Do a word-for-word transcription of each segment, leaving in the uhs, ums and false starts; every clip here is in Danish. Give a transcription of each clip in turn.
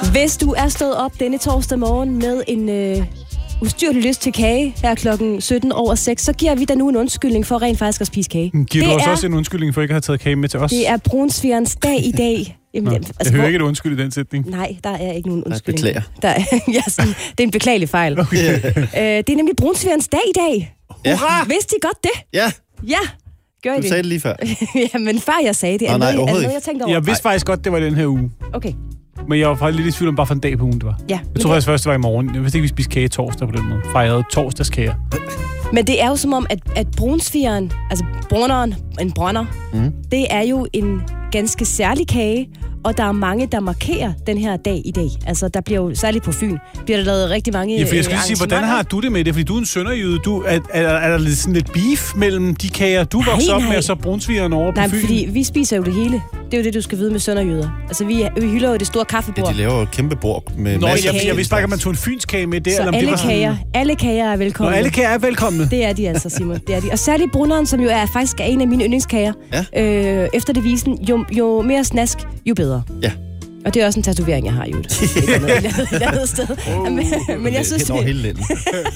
Hvis du er stået op denne torsdag morgen med en øh, ustyrlig lyst til kage her klokken sytten over seks, så giver vi dig nu en undskyldning for rent faktisk at spise kage. Giver det du os er, også en undskyldning for ikke at have taget kage med til os? Det er brunsvigerens dag i dag. Jamen, Nå, altså, jeg hører hvor... ikke et undskyld i den sætning. Nej, der er ikke nogen undskyldning. Jeg beklager. Der er, ja, sådan, det er en beklagelig fejl. Okay. øh, det er nemlig brunsvigerens dag i dag. Ja. Hurra! Vidste I godt det? Ja, Ja, gør I du det? sagde det lige før. Ja, men før jeg sagde det, er Nå, nej, noget, er overhovedet noget, jeg tænkte over. Jeg vidste faktisk godt, det var den her uge. Okay, Men jeg var faktisk lidt i tvivl om, bare for en dag på ugen det var. ja. Jeg tror faktisk først, det var i morgen. Jeg vidste ikke, vi spiste kage torsdag på den måde. Fejrede torsdagskager. Men det er jo som om, at, at brunsvigeren, altså bruneren, en brønner, Mm. det er jo en ganske særlig kage, og der er mange, der markerer den her dag i dag. Altså, der bliver jo, særligt på Fyn, bliver der lavet rigtig mange Ja, for jeg skulle lige sige, hvordan har du det med det? Fordi du er en sønderjyde. Du, er, er, er der lidt, sådan lidt beef mellem de kager, du Nej, voksede op nej. med, og så brunsvigeren over Nej, på Fyn? fordi vi spiser jo det hele. Det er jo det, du skal vide med sønderjyder. Altså, vi, vi hylder jo det store Ja, kaffebord. de laver jo et kæmpe bord med Nå, masser jeg, af jeg vidste bare ikke, om man tog en fynskage med der, Så eller om det alle var sådan... kager, alle kager er Nå, velkomne. alle kager er velkomne. Det er de altså, Simon. Det er de. Og særligt bruneren, som jo er faktisk er en af mine yndlingskager. Ja. Øh, efter devisen, jo, jo mere snask, jo bedre. Ja. Og det er også en tatovering, jeg har jo. Et et andet sted. Oh. Men, men jeg synes, Hen over det, hele landet.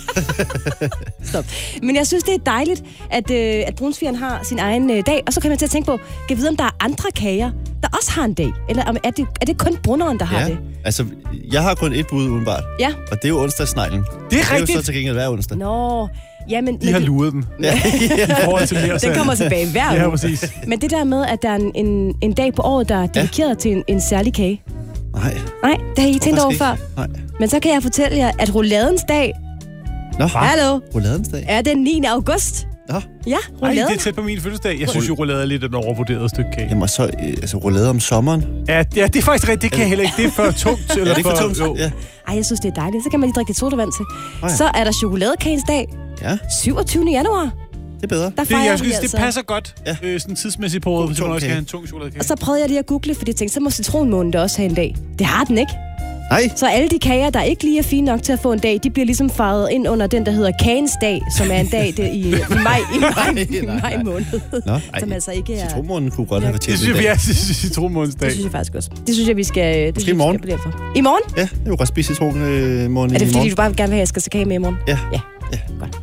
stop. Men jeg synes, det er dejligt, at, øh, at brunsvigeren har sin egen øh, dag. Og så kan man til at tænke på, kan jeg vide, om der er andre kager, der også har en dag? Eller om, er, det, er det kun bruneren, der har Ja, det? altså, jeg har kun et bud udenbart. Ja. Og det er jo onsdagssneglen. Det er Det er jo rigtigt. så til gengæld hver onsdag. Nå, jamen... De har men, luret den. Ja. I forhold til mere den kommer tilbage hver Ja, uge. præcis. Men det der med, at der er en, en, en dag på året, der er dedikeret ja. til en, en særlig kage. Nej. Nej, det har I tænkt over Hvorfor før. skal I ikke? Nej. Men så kan jeg fortælle jer, at rouladens dag, Nå, hallo, rouladens dag. er den niende august. Nå, Ja, Ej, rouladen. det er tæt på min fødselsdag. Jeg synes jo, roulade er lidt et overvurderet stykke kage. jamen så, øh, altså roulade om sommeren. Ja, ja, det er faktisk rigtigt. Det kan jeg heller ikke. Det er for tungt. Eller Er det ikke for tungt? Jo. Ja. Ej, jeg synes, det er dejligt. Så kan man lige drikke lidt sodavand til. ja. Så er der chokoladekagens dag, Ja, syvogtyvende januar. det er bedre. Der Det, fejrer jeg vi synes, altså. det passer godt. Ja. Øh, sådan tidsmæssigt på året, hvis man tung også skal kage. have en tung chokoladekage. Og så prøvede jeg lige at google, fordi jeg tænkte, så må citronmånen da også have en dag. Det har den ikke. Nej, Så alle de kager, der ikke lige er fine nok til at få en dag, de bliver ligesom farvet ind under den, der hedder kagens dag, som er en dag det, i, i maj, i maj, Nej, i nej, maj nej. måned. Nå, Som ej, altså ikke er... citronmånen kunne godt have Det fortjent synes en jeg, vi dag. er citronmånsdag. Det synes jeg faktisk også. Det synes jeg, vi skal... Det synes jeg, i morgen. Vi skal blive for. I morgen? Ja, jeg vil godt spise citronmånen Er det i fordi, morgen. du bare gerne vil have, at jeg skal se kage med i morgen? Ja. Ja. Ja. Godt.